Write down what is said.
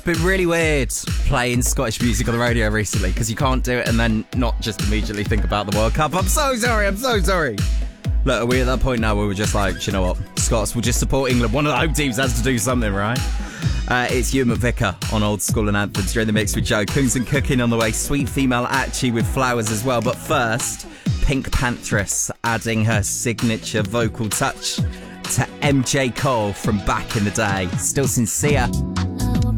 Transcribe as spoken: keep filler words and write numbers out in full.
been really weird playing Scottish music on the radio recently because you can't do it and then not just immediately think about the World Cup. I'm so sorry, I'm so sorry. Look, are we at that point now where we're just like, you know what, Scots will just support England. One of the home teams has to do something, right? Uh, it's Ewan McVicker on Old School and Anthems. You're in the mix with Joe. Coons and Cooking on the way. Sweet female Archie with flowers as well. But first, Pink Pantheress adding her signature vocal touch to M J Cole from back in the day. Still Sincere.